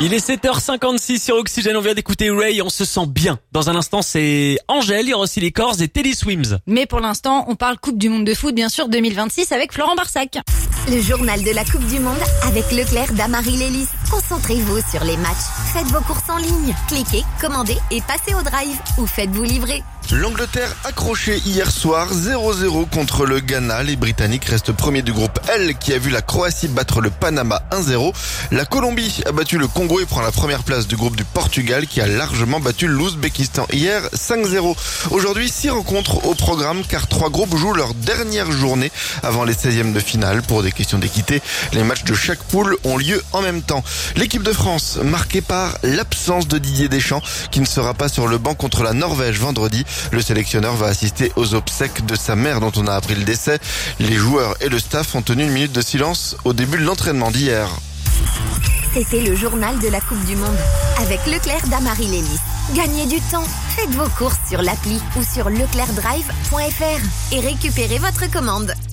Il est 7h56 sur Oxygène, on vient d'écouter Ray, on se sent bien. Dans un instant, c'est Angèle, il y aura aussi les Corses et Teddy Swims. Mais pour l'instant, on parle Coupe du Monde de foot, bien sûr, 2026 avec Florent Barsac. Le journal de la Coupe du Monde avec Leclerc d'Amarie Lélis. Concentrez-vous sur les matchs. Faites vos courses en ligne. Cliquez, commandez et passez au drive ou faites-vous livrer. L'Angleterre accrochée hier soir 0-0 contre le Ghana. Les Britanniques restent premiers du groupe L qui a vu la Croatie battre le Panama 1-0. La Colombie a battu le Congo et prend la première place du groupe du Portugal qui a largement battu l'Ouzbékistan hier 5-0. Aujourd'hui 6 rencontres au programme car 3 groupes jouent leur dernière journée avant les 16e de finale. Pour des questions d'équité, les matchs de chaque poule ont lieu en même temps. L'équipe de France marquée par l'absence de Didier Deschamps qui ne sera pas sur le banc contre la Norvège vendredi. Le sélectionneur va assister aux obsèques de sa mère dont on a appris le décès. Les joueurs et le staff ont tenu une minute de silence au début de l'entraînement d'hier. C'était le journal de la Coupe du Monde avec Leclerc d'Amarie Lélis. Gagnez du temps, faites vos courses sur l'appli ou sur leclercdrive.fr et récupérez votre commande.